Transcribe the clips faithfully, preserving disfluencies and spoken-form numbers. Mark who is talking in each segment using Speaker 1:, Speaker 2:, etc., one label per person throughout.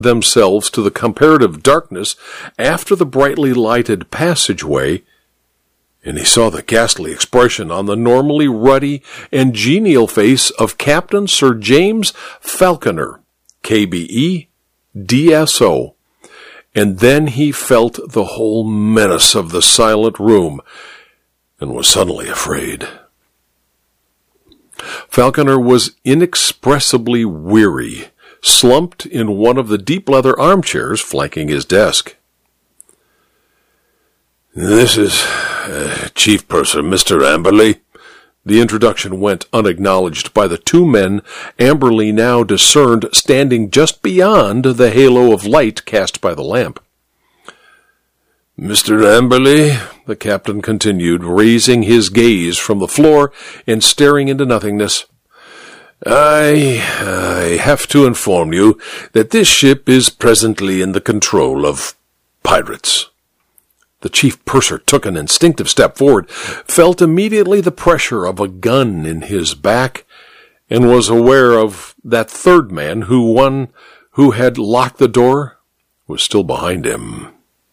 Speaker 1: themselves to the comparative darkness after the brightly lighted passageway, and he saw the ghastly expression on the normally ruddy and genial face of Captain Sir James Falconer, K B E, D S O, and then he felt the whole menace of the silent room and was suddenly afraid. Falconer was inexpressibly weary, slumped in one of the deep leather armchairs flanking his desk. "This is uh, Chief Purser, Mister Amberley." The introduction went unacknowledged by the two men Amberley now discerned standing just beyond the halo of light cast by the lamp. "Mister Amberley," the captain continued, raising his gaze from the floor and staring into nothingness, I, I have to inform you that this ship is presently in the control of pirates." The chief purser took an instinctive step forward, felt immediately the pressure of a gun in his back, and was aware of that third man who one who had locked the door was still behind him.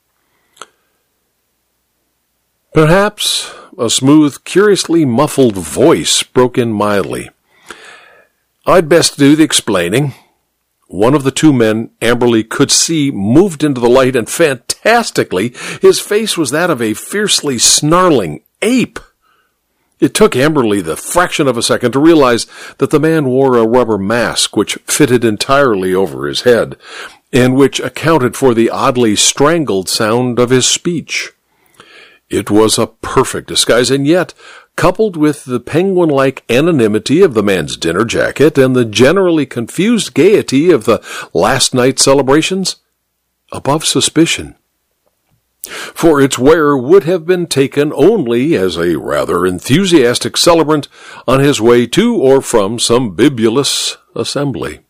Speaker 1: Perhaps a smooth, curiously muffled voice broke in mildly. "I'd best do the explaining." One of the two men Amberley could see moved into the light, and fantastically, his face was that of a fiercely snarling ape. It took Amberley the fraction of a second to realize that the man wore a rubber mask which fitted entirely over his head, and which accounted for the oddly strangled sound of his speech. It was a perfect disguise, and yet, coupled with the penguin-like anonymity of the man's dinner jacket and the generally confused gaiety of the last night's celebrations, above suspicion. For its wearer would have been taken only as a rather enthusiastic celebrant on his way to or from some bibulous assembly.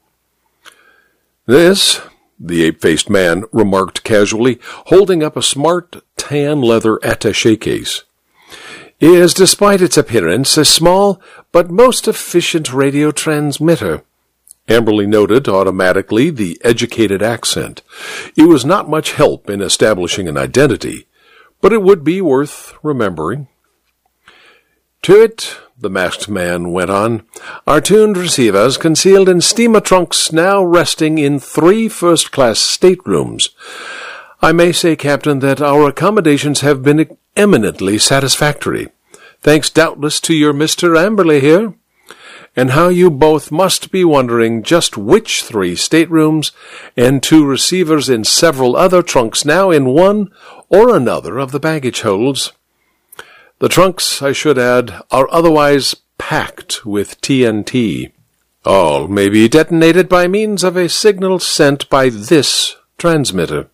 Speaker 1: "This," the ape-faced man remarked casually, holding up a smart tan leather attaché case, "is, despite its appearance, a small but most efficient radio transmitter." Amberley noted automatically the educated accent. It was not much help in establishing an identity, but it would be worth remembering. "To it," the masked man went on, "are tuned receivers concealed in steamer trunks now resting in three first-class staterooms. I may say, Captain, that our accommodations have been eminently satisfactory, thanks doubtless to your Mister Amberley here, and how you both must be wondering just which three staterooms and two receivers in several other trunks now in one or another of the baggage holds. The trunks, I should add, are otherwise packed with T N T. All may be detonated by means of a signal sent by this transmitter.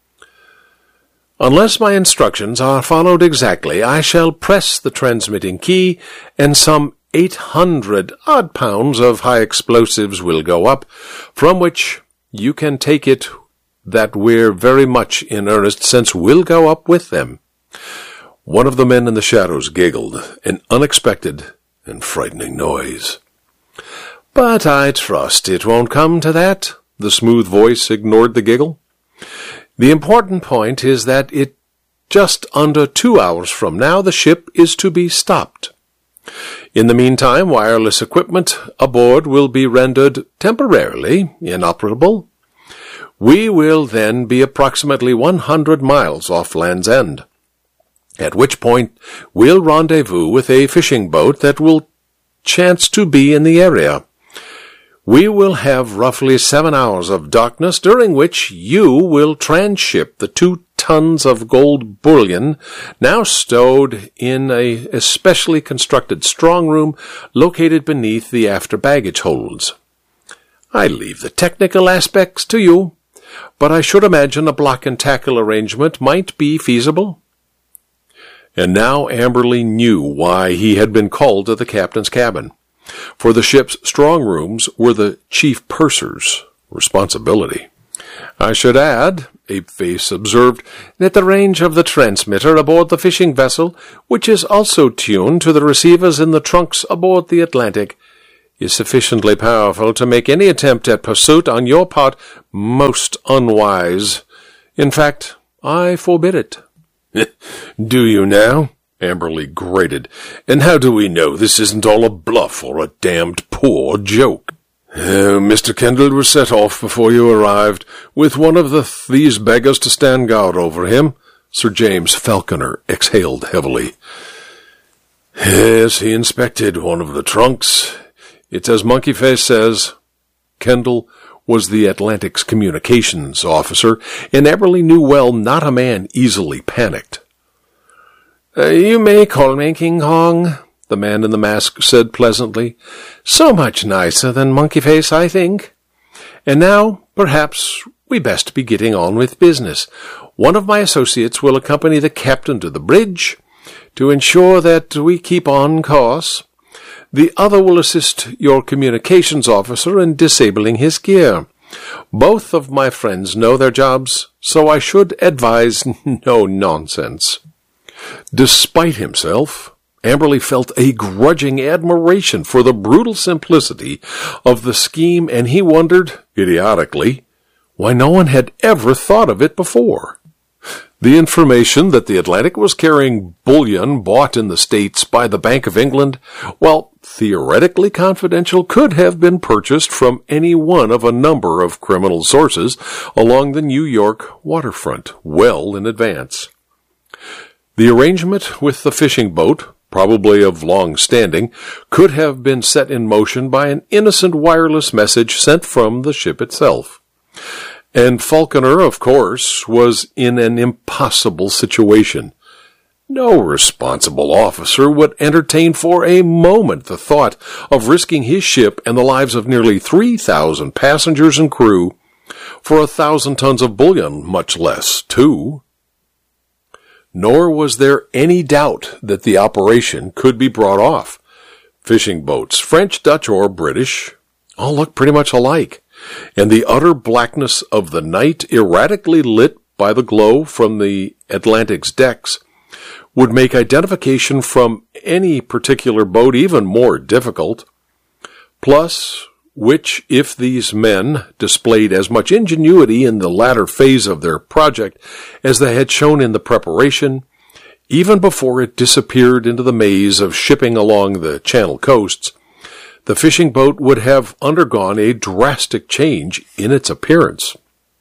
Speaker 1: Unless my instructions are followed exactly, I shall press the transmitting key, and some eight hundred odd pounds of high explosives will go up, from which you can take it that we're very much in earnest, since we'll go up with them." One of the men in the shadows giggled, an unexpected and frightening noise. "But I trust it won't come to that." The smooth voice ignored the giggle. "The important point is that it just under two hours from now the ship is to be stopped. In the meantime, wireless equipment aboard will be rendered temporarily inoperable. We will then be approximately one hundred miles off Land's End, at which point we'll rendezvous with a fishing boat that will chance to be in the area. We will have roughly seven hours of darkness, during which you will transship the two tons of gold bullion now stowed in a especially constructed strong room located beneath the after baggage holds. I leave the technical aspects to you, but I should imagine a block and tackle arrangement might be feasible." And now Amberley knew why he had been called to the captain's cabin, for the ship's strong rooms were the chief purser's responsibility. "I should add," Apeface observed, "that the range of the transmitter aboard the fishing vessel, which is also tuned to the receivers in the trunks aboard the Atlantic, is sufficiently powerful to make any attempt at pursuit on your part most unwise. In fact, I forbid it." "Do you now?" Amberley grated. "And how do we know this isn't all a bluff or a damned poor joke?" Uh, Mister Kendall was set off before you arrived, with one of the th- these beggars to stand guard over him." Sir James Falconer exhaled heavily. "Yes, he inspected one of the trunks. It's as Monkeyface says." Kendall was the Atlantic's communications officer, and Amberley knew well not a man easily panicked. Uh, "You may call me King Kong," the man in the mask said pleasantly. "So much nicer than Monkeyface, I think. And now, perhaps, we best be getting on with business. One of my associates will accompany the captain to the bridge to ensure that we keep on course. The other will assist your communications officer in disabling his gear. Both of my friends know their jobs, so I should advise no nonsense." Despite himself, Amberley felt a grudging admiration for the brutal simplicity of the scheme, and he wondered, idiotically, why no one had ever thought of it before. The information that the Atlantic was carrying bullion bought in the States by the Bank of England, while theoretically confidential, could have been purchased from any one of a number of criminal sources along the New York waterfront well in advance. The arrangement with the fishing boat, probably of long standing, could have been set in motion by an innocent wireless message sent from the ship itself. And Falconer, of course, was in an impossible situation. No responsible officer would entertain for a moment the thought of risking his ship and the lives of nearly three thousand passengers and crew for a thousand tons of bullion, much less two. Nor was there any doubt that the operation could be brought off. Fishing boats, French, Dutch, or British, all looked pretty much alike, and the utter blackness of the night, erratically lit by the glow from the Atlantic's decks, would make identification from any particular boat even more difficult. Plus, which, if these men displayed as much ingenuity in the latter phase of their project as they had shown in the preparation, even before it disappeared into the maze of shipping along the Channel coasts, the fishing boat would have undergone a drastic change in its appearance.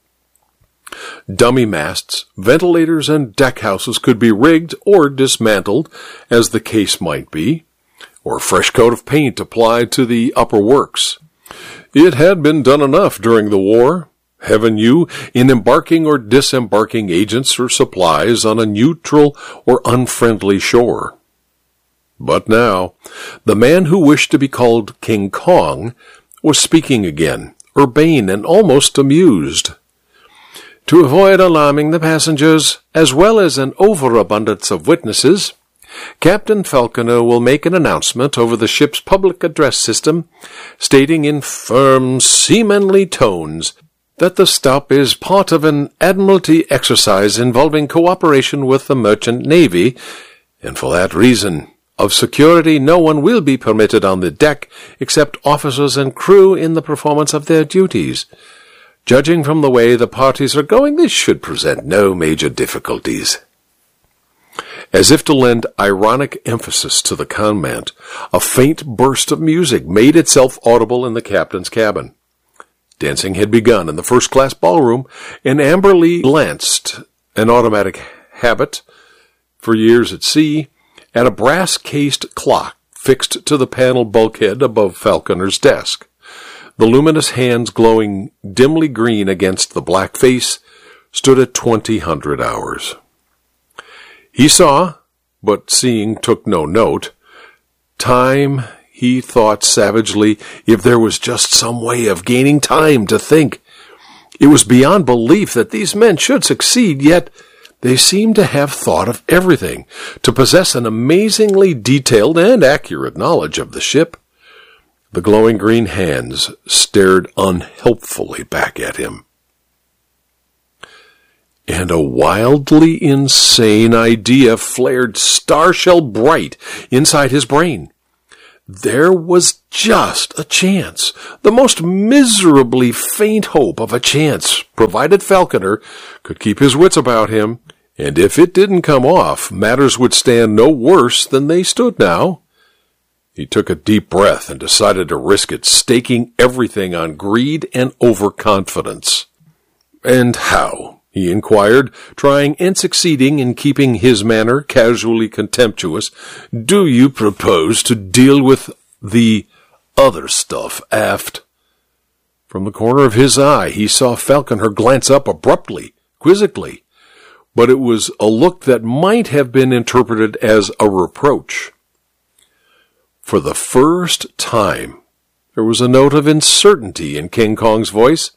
Speaker 1: Dummy masts, ventilators, and deckhouses could be rigged or dismantled, as the case might be, or a fresh coat of paint applied to the upper works. It had been done enough during the war, heaven knew, in embarking or disembarking agents or supplies on a neutral or unfriendly shore. But now, the man who wished to be called King Kong was speaking again, urbane and almost amused. "To avoid alarming the passengers, as well as an overabundance of witnesses, Captain Falconer will make an announcement over the ship's public address system, stating in firm, seamanly tones that the stop is part of an Admiralty exercise involving cooperation with the Merchant Navy, and for that reason, of security, no one will be permitted on the deck except officers and crew in the performance of their duties. Judging from the way the parties are going, this should present no major difficulties." As if to lend ironic emphasis to the comment, a faint burst of music made itself audible in the captain's cabin. Dancing had begun in the first-class ballroom, and Amberley glanced, an automatic habit for years at sea, at a brass-cased clock fixed to the paneled bulkhead above Falconer's desk. The luminous hands glowing dimly green against the black face stood at twenty hundred hours. He saw, but seeing took no note. Time, he thought savagely, if there was just some way of gaining time to think. It was beyond belief that these men should succeed, yet they seemed to have thought of everything, to possess an amazingly detailed and accurate knowledge of the ship. The glowing green hands stared unhelpfully back at him. And a wildly insane idea flared star-shell bright inside his brain. There was just a chance, the most miserably faint hope of a chance, provided Falconer could keep his wits about him, and if it didn't come off, matters would stand no worse than they stood now. He took a deep breath and decided to risk it, staking everything on greed and overconfidence. "And how?" he inquired, trying and succeeding in keeping his manner casually contemptuous. "Do you propose to deal with the other stuff aft?" From the corner of his eye, he saw Falconer glance up abruptly, quizzically, but it was a look that might have been interpreted as a reproach. For the first time, there was a note of uncertainty in King Kong's voice.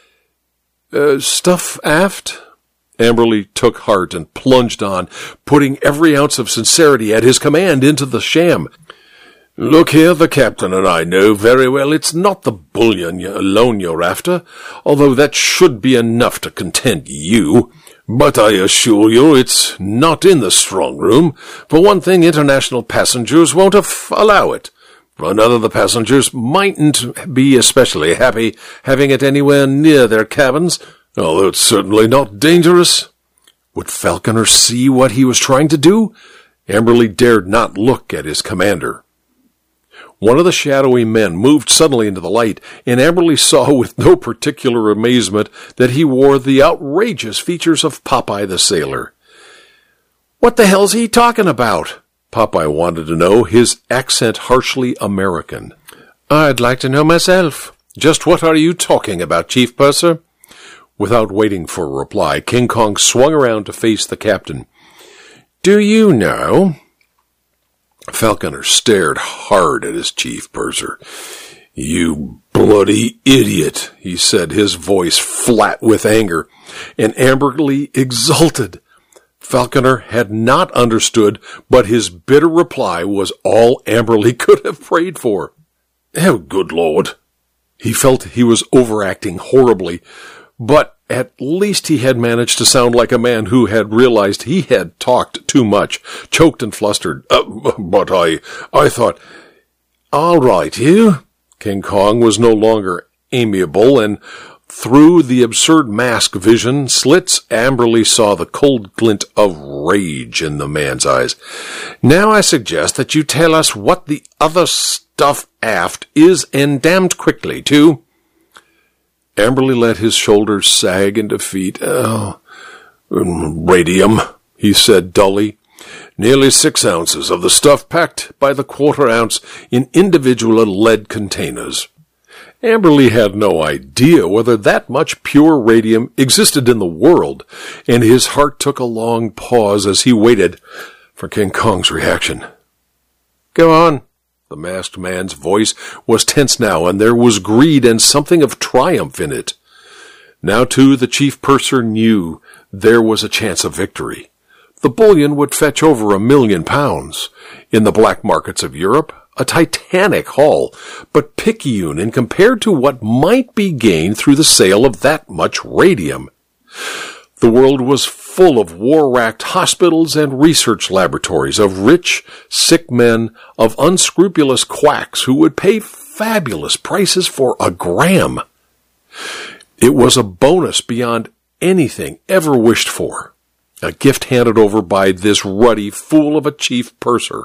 Speaker 1: Uh, stuff aft? Amberley took heart and plunged on, putting every ounce of sincerity at his command into the sham. "Look here, the captain and I know very well it's not the bullion alone you're after, although that should be enough to content you. But I assure you it's not in the strong room. For one thing, international passengers won't af- allow it. For another, the passengers mightn't be especially happy having it anywhere near their cabins, although it's certainly not dangerous." Would Falconer see what he was trying to do? Amberley dared not look at his commander. One of the shadowy men moved suddenly into the light, and Amberley saw with no particular amazement that he wore the outrageous features of Popeye the Sailor. "What the hell's he talking about?" Popeye wanted to know, his accent harshly American. "I'd like to know myself. Just what are you talking about, Chief Purser?" Without waiting for a reply, King Kong swung around to face the captain. "Do you know?" Falconer stared hard at his chief purser. "You bloody idiot," he said, his voice flat with anger, and Amberley exulted. Falconer had not understood, but his bitter reply was all Amberley could have prayed for. Oh, good Lord! He felt he was overacting horribly, but at least he had managed to sound like a man who had realized he had talked too much, choked and flustered. Uh, but I, I thought, all right, you. King Kong was no longer amiable, and through the absurd mask vision slits, Amberley saw the cold glint of rage in the man's eyes. "Now I suggest that you tell us what the other stuff aft is, and damned quickly, too." Amberley let his shoulders sag in defeat. "Oh, radium," he said dully. "Nearly six ounces of the stuff packed by the quarter ounce in individual lead containers." Amberley had no idea whether that much pure radium existed in the world, and his heart took a long pause as he waited for King Kong's reaction. "Go on." The masked man's voice was tense now, and there was greed and something of triumph in it. Now, too, the chief purser knew there was a chance of victory. The bullion would fetch over a million pounds. In the black markets of Europe, a titanic haul, but picayune in compared to what might be gained through the sale of that much radium. The world was full of war-racked hospitals and research laboratories, of rich, sick men, of unscrupulous quacks who would pay fabulous prices for a gram. It was a bonus beyond anything ever wished for, a gift handed over by this ruddy fool of a chief purser.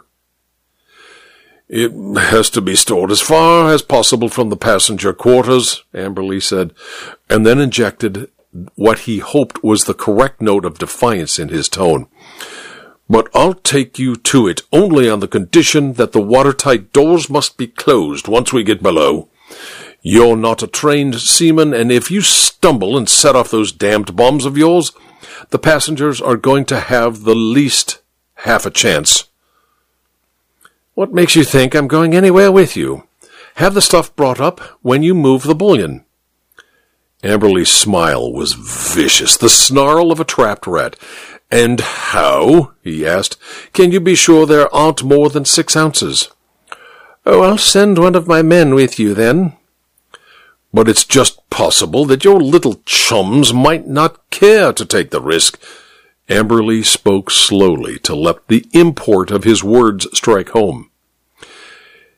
Speaker 1: "It has to be stored as far as possible from the passenger quarters," Amberley said, and then injected what he hoped was the correct note of defiance in his tone. "But I'll take you to it only on the condition that the watertight doors must be closed once we get below. You're not a trained seaman, and if you stumble and set off those damned bombs of yours, the passengers are going to have the least half a chance." "What makes you think I'm going anywhere with you? Have the stuff brought up when you move the bullion." Amberley's smile was vicious, the snarl of a trapped rat. "And how," he asked, "can you be sure there aren't more than six ounces?" "Oh, I'll send one of my men with you, then." "But it's just possible that your little chums might not care to take the risk." Amberley spoke slowly to let the import of his words strike home.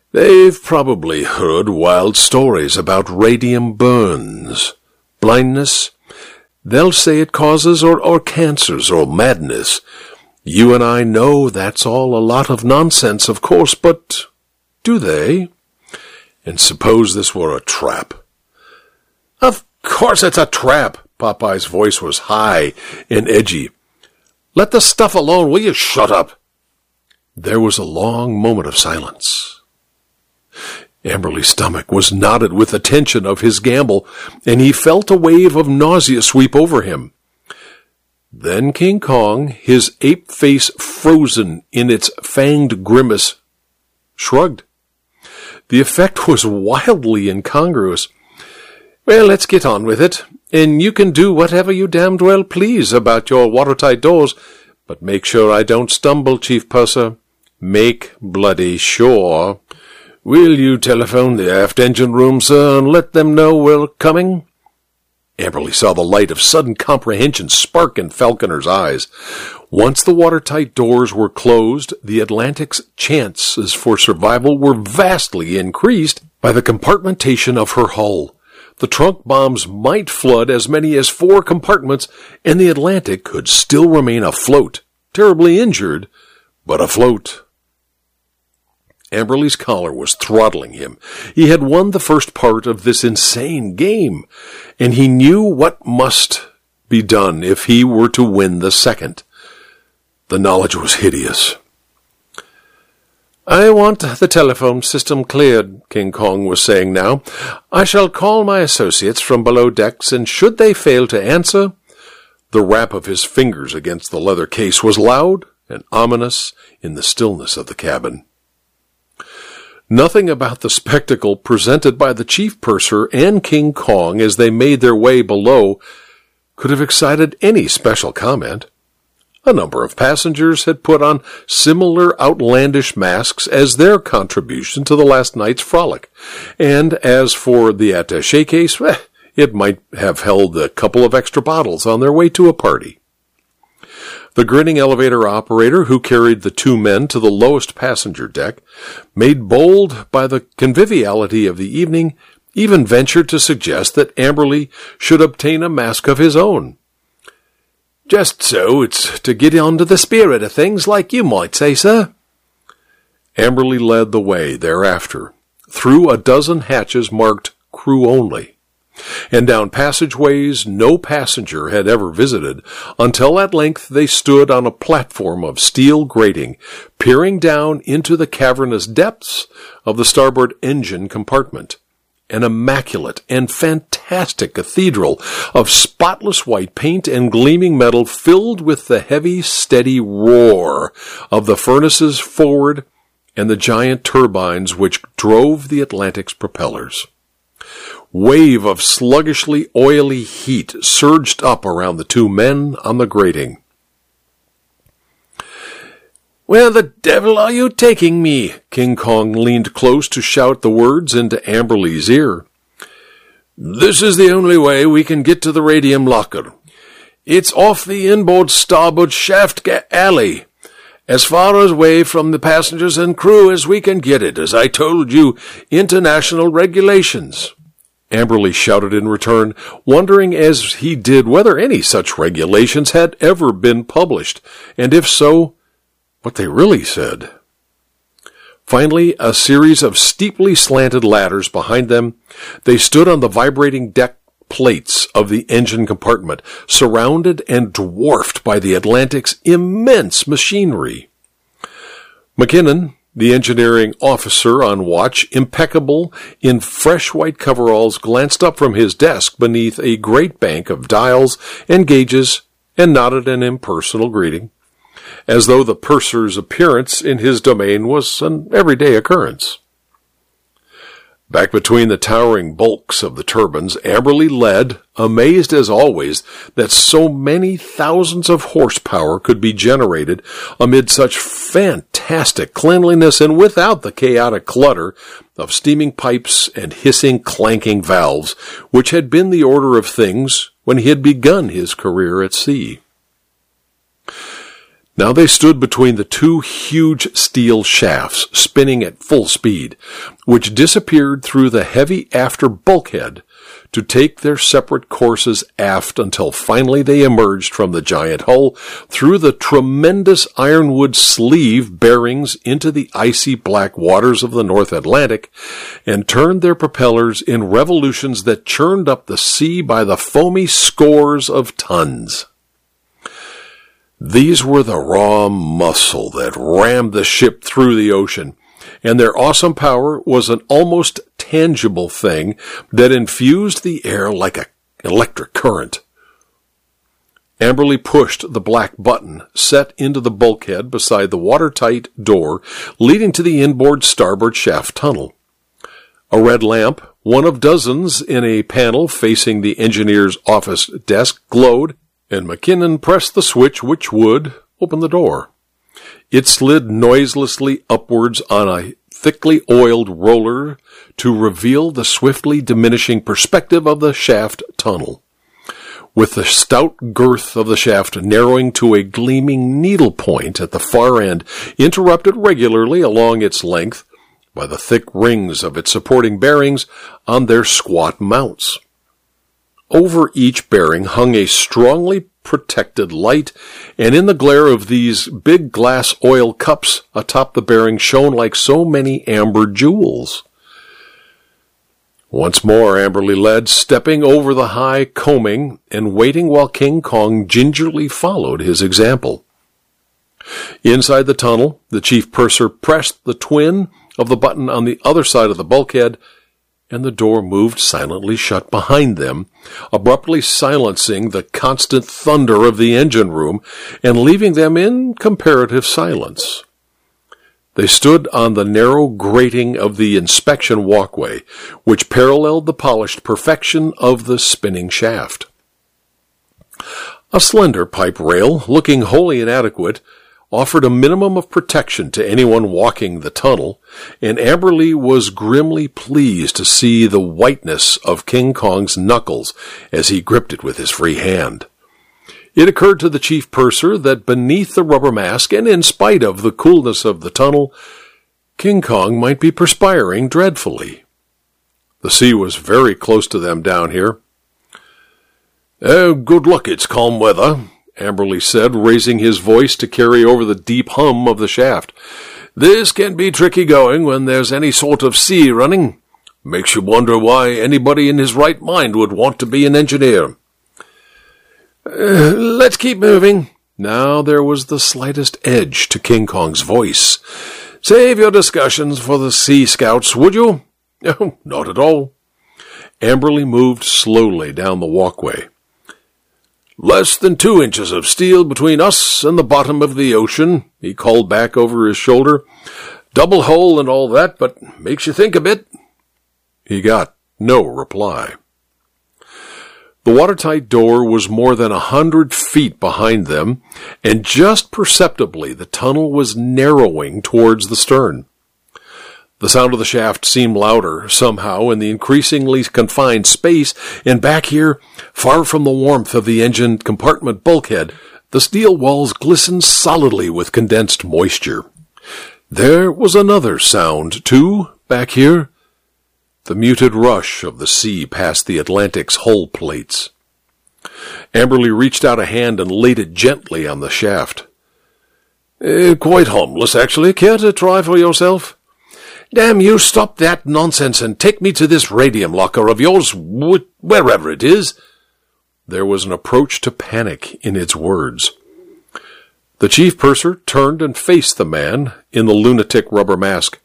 Speaker 1: They've probably heard wild stories about radium burns, blindness. They'll say it causes or, or cancers or madness. You and I know that's all a lot of nonsense, of course, but do they? And suppose this were a trap? Of course it's a trap. Popeye's voice was high and edgy. Let the stuff alone, will you shut up? There was a long moment of silence. Amberley's stomach was knotted with the tension of his gamble, and he felt a wave of nausea sweep over him. Then King Kong, his ape face frozen in its fanged grimace, shrugged. The effect was wildly incongruous. Well, let's get on with it, and you can do whatever you damned well please about your watertight doors, but make sure I don't stumble, Chief Purser. Make bloody sure. Will you telephone the aft engine room, sir, and let them know we're coming? Amberley saw the light of sudden comprehension spark in Falconer's eyes. Once the watertight doors were closed, the Atlantic's chances for survival were vastly increased by the compartmentation of her hull. The trunk bombs might flood as many as four compartments, and the Atlantic could still remain afloat, terribly injured, but afloat. Amberley's collar was throttling him. He had won the first part of this insane game, and he knew what must be done if he were to win the second. The knowledge was hideous. I want the telephone system cleared, King Kong was saying now. I shall call my associates from below decks, and should they fail to answer... The rap of his fingers against the leather case was loud and ominous in the stillness of the cabin. Nothing about the spectacle presented by the Chief Purser and King Kong as they made their way below could have excited any special comment. A number of passengers had put on similar outlandish masks as their contribution to the last night's frolic, and as for the attaché case, eh, it might have held a couple of extra bottles on their way to a party. The grinning elevator operator who carried the two men to the lowest passenger deck, made bold by the conviviality of the evening, even ventured to suggest that Amberley should obtain a mask of his own. Just so it's to get on to the spirit of things, like you might say, sir. Amberley led the way thereafter, through a dozen hatches marked crew only, and down passageways no passenger had ever visited, until at length they stood on a platform of steel grating, peering down into the cavernous depths of the starboard engine compartment. An immaculate and fantastic cathedral of spotless white paint and gleaming metal, filled with the heavy, steady roar of the furnaces forward and the giant turbines which drove the Atlantic's propellers. Wave of sluggishly oily heat surged up around the two men on the grating. Where the devil are you taking me? King Kong leaned close to shout the words into Amberley's ear. This is the only way we can get to the radium locker. It's off the inboard starboard shaft alley, as far away from the passengers and crew as we can get it, as I told you, international regulations. Amberley shouted in return, wondering as he did whether any such regulations had ever been published, and if so, what they really said. Finally, a series of steeply slanted ladders behind them, they stood on the vibrating deck plates of the engine compartment, surrounded and dwarfed by the Atlantic's immense machinery. McKinnon, the engineering officer on watch, impeccable in fresh white coveralls, glanced up from his desk beneath a great bank of dials and gauges and nodded an impersonal greeting, as though the purser's appearance in his domain was an everyday occurrence. Back between the towering bulks of the turbines, Amberley led, amazed as always that so many thousands of horsepower could be generated amid such fantastic cleanliness and without the chaotic clutter of steaming pipes and hissing, clanking valves, which had been the order of things when he had begun his career at sea. Now they stood between the two huge steel shafts, spinning at full speed, which disappeared through the heavy after bulkhead to take their separate courses aft until finally they emerged from the giant hull through the tremendous ironwood sleeve bearings into the icy black waters of the North Atlantic and turned their propellers in revolutions that churned up the sea by the foamy scores of tons. These were the raw muscle that rammed the ship through the ocean, and their awesome power was an almost tangible thing that infused the air like an electric current. Amberley pushed the black button set into the bulkhead beside the watertight door leading to the inboard starboard shaft tunnel. A red lamp, one of dozens in a panel facing the engineer's office desk, glowed, and McKinnon pressed the switch which would open the door. It slid noiselessly upwards on a thickly oiled roller to reveal the swiftly diminishing perspective of the shaft tunnel, with the stout girth of the shaft narrowing to a gleaming needle point at the far end, interrupted regularly along its length by the thick rings of its supporting bearings on their squat mounts. Over each bearing hung a strongly protected light, and in the glare of these big glass oil cups atop the bearing shone like so many amber jewels. Once more Amberley led, stepping over the high combing and waiting while King Kong gingerly followed his example. Inside the tunnel, the chief purser pressed the twin of the button on the other side of the bulkhead, and the door moved silently shut behind them, abruptly silencing the constant thunder of the engine room and leaving them in comparative silence. They stood on the narrow grating of the inspection walkway, which paralleled the polished perfection of the spinning shaft. A slender pipe rail, looking wholly inadequate, offered a minimum of protection to anyone walking the tunnel, and Amberley was grimly pleased to see the whiteness of King Kong's knuckles as he gripped it with his free hand. It occurred to the chief purser that beneath the rubber mask, and in spite of the coolness of the tunnel, King Kong might be perspiring dreadfully. The sea was very close to them down here. Uh, good luck, it's calm weather, Amberley said, raising his voice to carry over the deep hum of the shaft. This can be tricky going when there's any sort of sea running. Makes you wonder why anybody in his right mind would want to be an engineer. Uh, let's keep moving. Now there was the slightest edge to King Kong's voice. Save your discussions for the Sea Scouts, would you? No, not at all. Amberley moved slowly down the walkway. Less than two inches of steel between us and the bottom of the ocean, he called back over his shoulder. Double hull and all that, but makes you think a bit. He got no reply. The watertight door was more than a hundred feet behind them, and just perceptibly the tunnel was narrowing towards the stern. The sound of the shaft seemed louder, somehow, in the increasingly confined space, and back here, far from the warmth of the engine compartment bulkhead, the steel walls glistened solidly with condensed moisture. There was another sound, too, back here. The muted rush of the sea past the Atlantic's hull plates. Amberley reached out a hand and laid it gently on the shaft. Uh, quite harmless, actually. Care to try for yourself? Damn you, stop that nonsense and take me to this radium locker of yours, wh- wherever it is. There was an approach to panic in its words. The chief purser turned and faced the man in the lunatic rubber mask.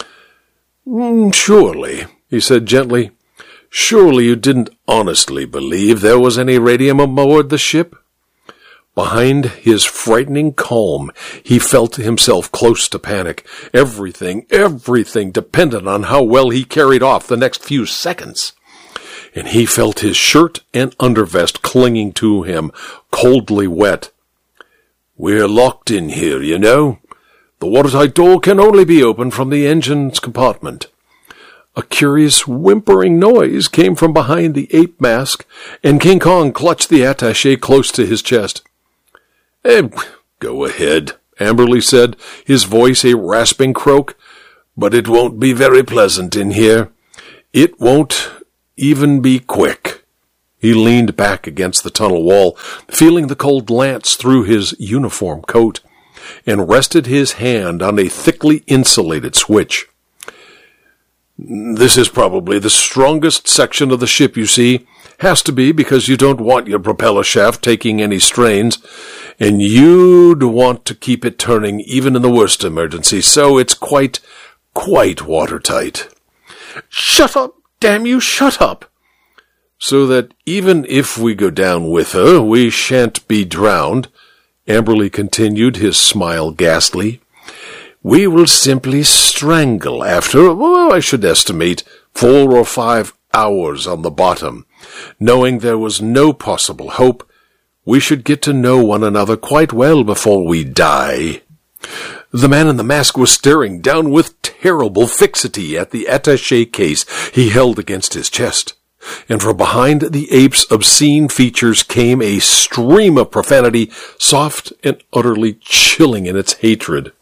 Speaker 1: Mm, surely, he said gently, surely you didn't honestly believe there was any radium aboard the ship? Behind his frightening calm, he felt himself close to panic. Everything, everything depended on how well he carried off the next few seconds. And he felt his shirt and undervest clinging to him, coldly wet. We're locked in here, you know. The watertight door can only be opened from the engine's compartment. A curious whimpering noise came from behind the ape mask, and King Kong clutched the attaché close to his chest. Eh, Go ahead, Amberley said, his voice a rasping croak. But it won't be very pleasant in here. It won't even be quick. He leaned back against the tunnel wall, feeling the cold lance through his uniform coat, and rested his hand on a thickly insulated switch. This is probably the strongest section of the ship, you see. Has to be, because you don't want your propeller shaft taking any strains, and you'd want to keep it turning even in the worst emergency, so it's quite, quite watertight. Shut up, damn you, shut up! So that even if we go down with her, we shan't be drowned, Amberley continued, his smile ghastly. We will simply strangle after, well, I should estimate, four or five hours on the bottom. Knowing there was no possible hope, we should get to know one another quite well before we die. The man in the mask was staring down with terrible fixity at the attaché case he held against his chest, and from behind the ape's obscene features came a stream of profanity, soft and utterly chilling in its hatred.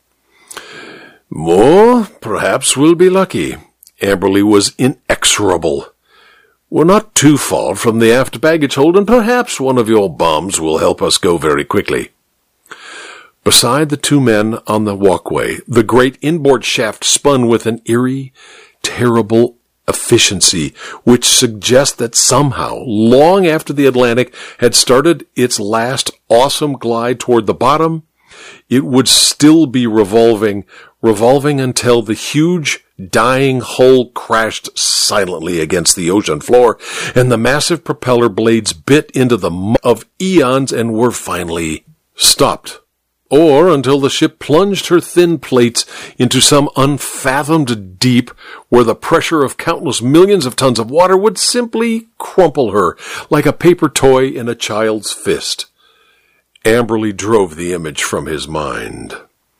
Speaker 1: More, perhaps we'll be lucky. Amberley was inexorable. We're not too far from the aft baggage hold, and perhaps one of your bombs will help us go very quickly. Beside the two men on the walkway, the great inboard shaft spun with an eerie, terrible efficiency, which suggests that somehow, long after the Atlantic had started its last awesome glide toward the bottom, it would still be revolving, revolving until the huge, dying hull crashed silently against the ocean floor, and the massive propeller blades bit into the mud of eons and were finally stopped. Or until the ship plunged her thin plates into some unfathomed deep where the pressure of countless millions of tons of water would simply crumple her like a paper toy in a child's fist. Amberley drove the image from his mind.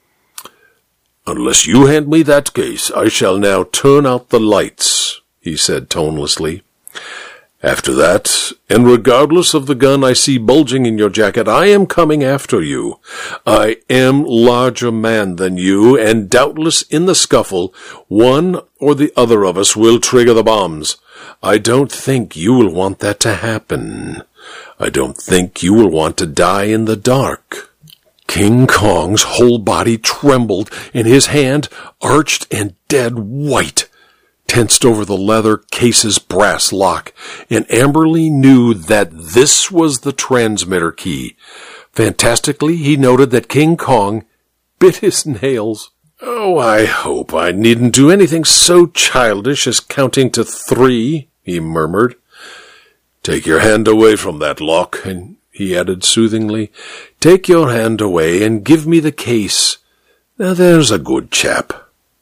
Speaker 1: Unless you hand me that case, I shall now turn out the lights, he said tonelessly. After that, and regardless of the gun I see bulging in your jacket, I am coming after you. I am larger man than you, and doubtless in the scuffle, one or the other of us will trigger the bombs. I don't think you will want that to happen. I don't think you will want to die in the dark. King Kong's whole body trembled, and his hand, arched and dead white, tensed over the leather case's brass lock, and Amberley knew that this was the transmitter key. Fantastically, he noted that King Kong bit his nails. Oh, I hope I needn't do anything so childish as counting to three, he murmured. Take your hand away from that lock, and he added soothingly, take your hand away and give me the case. Now there's a good chap.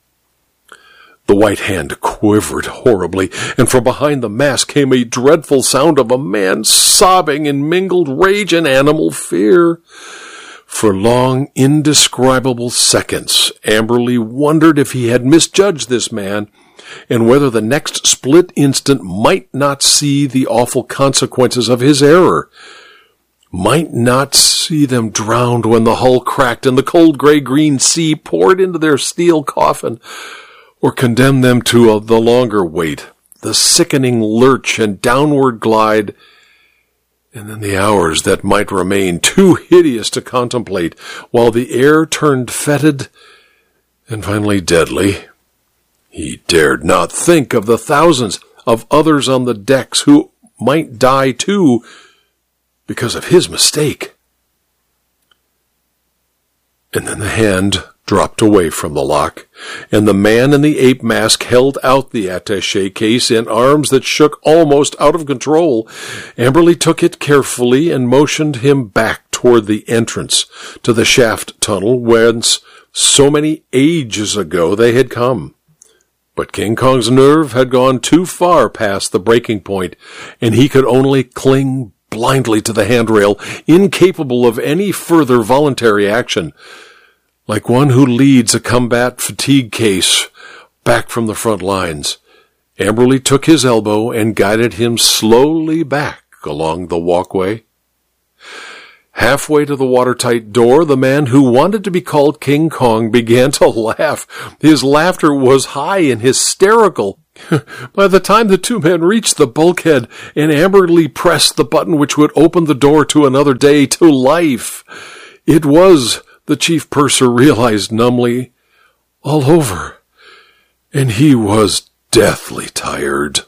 Speaker 1: The white hand quivered horribly, and from behind the mask came a dreadful sound of a man sobbing in mingled rage and animal fear. For long, indescribable seconds, Amberley wondered if he had misjudged this man, and whether the next split instant might not see the awful consequences of his error, might not see them drowned when the hull cracked and the cold gray-green sea poured into their steel coffin, or condemn them to a, the longer wait, the sickening lurch and downward glide, and then the hours that might remain too hideous to contemplate, while the air turned fetid and finally deadly. He dared not think of the thousands of others on the decks who might die too because of his mistake. And then the hand dropped away from the lock, and the man in the ape mask held out the attaché case in arms that shook almost out of control. Amberley took it carefully and motioned him back toward the entrance to the shaft tunnel whence so many ages ago they had come. But King Kong's nerve had gone too far past the breaking point, and he could only cling blindly to the handrail, incapable of any further voluntary action. Like one who leads a combat fatigue case back from the front lines, Amberley took his elbow and guided him slowly back along the walkway. Halfway to the watertight door, the man who wanted to be called King Kong began to laugh. His laughter was high and hysterical. By the time the two men reached the bulkhead and Amberly pressed the button which would open the door to another day, to life, it was, the chief purser realized numbly, all over, and he was deathly tired.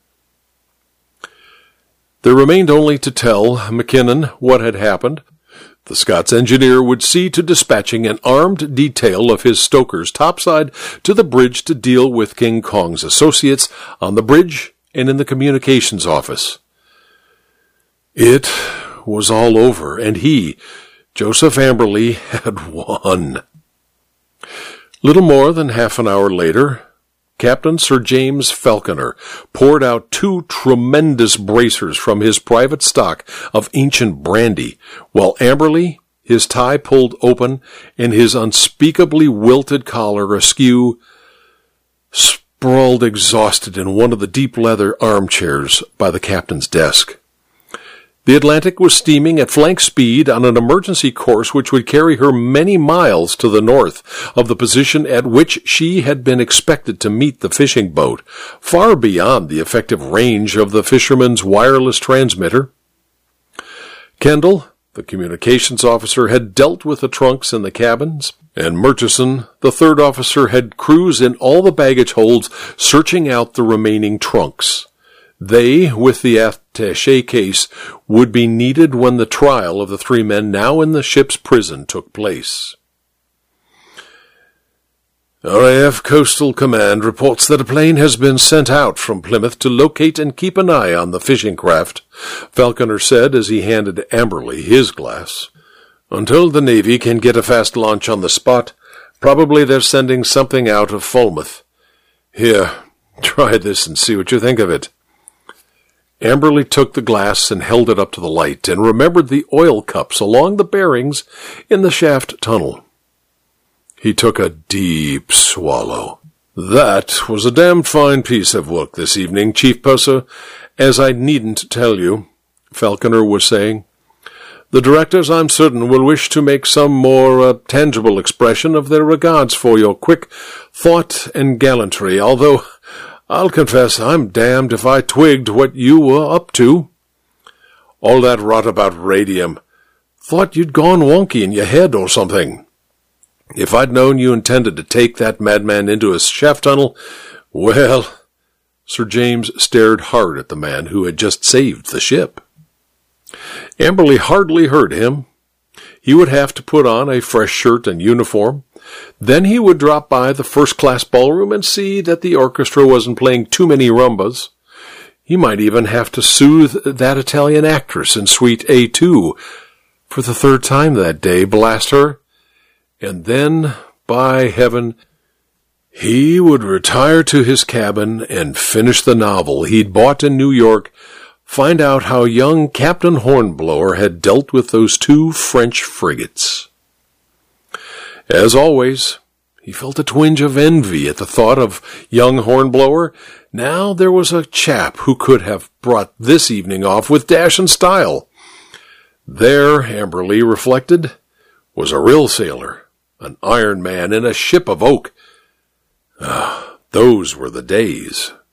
Speaker 1: There remained only to tell McKinnon what had happened. The Scots engineer would see to dispatching an armed detail of his stokers topside to the bridge to deal with King Kong's associates on the bridge and in the communications office. It was all over, and he, Joseph Amberly, had won. Little more than half an hour later, Captain Sir James Falconer poured out two tremendous bracers from his private stock of ancient brandy, while Amberly, his tie pulled open and his unspeakably wilted collar askew, sprawled exhausted in one of the deep leather armchairs by the captain's desk. The Atlantic was steaming at flank speed on an emergency course which would carry her many miles to the north of the position at which she had been expected to meet the fishing boat, far beyond the effective range of the fisherman's wireless transmitter. Kendall, the communications officer, had dealt with the trunks in the cabins, and Murchison, the third officer, had crews in all the baggage holds searching out the remaining trunks. They, with the attaché case, would be needed when the trial of the three men now in the ship's prison took place. R A F Coastal Command reports that a plane has been sent out from Plymouth to locate and keep an eye on the fishing craft, Falconer said as he handed Amberly his glass. Until the Navy can get a fast launch on the spot, probably they're sending something out of Falmouth. Here, try this and see what you think of it. Amberly took the glass and held it up to the light and remembered the oil cups along the bearings in the shaft tunnel. He took a deep swallow. That was a damned fine piece of work this evening, Chief Purser, as I needn't tell you, Falconer was saying. The directors, I'm certain, will wish to make some more uh, tangible expression of their regards for your quick thought and gallantry, although I'll confess I'm damned if I twigged what you were up to. All that rot about radium. Thought you'd gone wonky in your head or something. If I'd known you intended to take that madman into a shaft tunnel, well... Sir James stared hard at the man who had just saved the ship. Amberly hardly heard him. He would have to put on a fresh shirt and uniform. Then he would drop by the first-class ballroom and see that the orchestra wasn't playing too many rumbas. He might even have to soothe that Italian actress in Suite A two for the third time that day, blast her. And then, by heaven, he would retire to his cabin and finish the novel he'd bought in New York, find out how young Captain Hornblower had dealt with those two French frigates. As always, he felt a twinge of envy at the thought of young Hornblower. Now there was a chap who could have brought this evening off with dash and style. There, Amberly reflected, was a real sailor, an iron man in a ship of oak. Ah, those were the days.